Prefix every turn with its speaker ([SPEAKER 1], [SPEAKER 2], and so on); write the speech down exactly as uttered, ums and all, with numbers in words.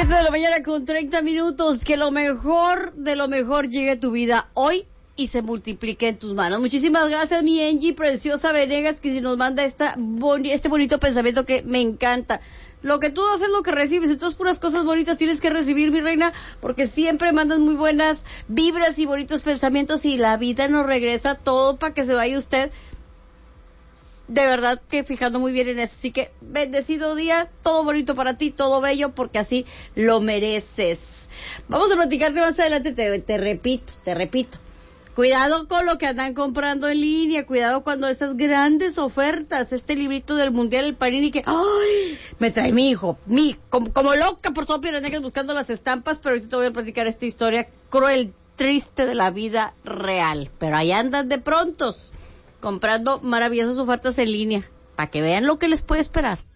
[SPEAKER 1] siete de la mañana con treinta minutos. Que lo mejor de lo mejor llegue a tu vida hoy y se multiplique en tus manos. Muchísimas gracias, mi Angie preciosa Venegas, que nos manda esta boni- este bonito pensamiento que me encanta. Lo que tú haces es lo que recibes, entonces puras cosas bonitas tienes que recibir, mi reina, porque siempre mandas muy buenas vibras y bonitos pensamientos y la vida nos regresa todo para que se vaya usted. De verdad que fijando muy bien en eso. Así que bendecido día, todo bonito para ti, todo bello, porque así lo mereces. Vamos a platicarte más adelante, te, te repito, te repito. Cuidado con lo que andan comprando en línea, cuidado cuando esas grandes ofertas, este librito del Mundial, el Panini, que ¡ay! Me trae mi hijo, mi, como, como loca por todo Piedras Negras buscando las estampas, pero ahorita te voy a platicar esta historia cruel, triste de la vida real. Pero ahí andan de prontos, comprando maravillosas ofertas en línea, para que vean lo que les puede esperar.